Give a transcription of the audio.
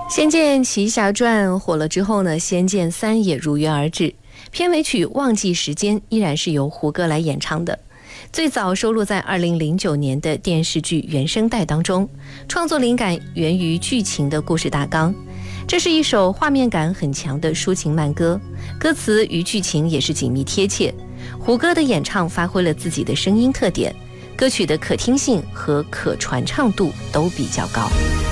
《仙剑奇侠传》火了之后呢，《仙剑3》也如约而至。片尾曲《忘记时间》依然是由胡歌来演唱的，最早收录在2009年的电视剧原声带当中，创作灵感源于剧情的故事大纲。这是一首画面感很强的抒情慢歌，歌词与剧情也是紧密贴切。胡歌的演唱发挥了自己的声音特点，歌曲的可听性和可传唱度都比较高。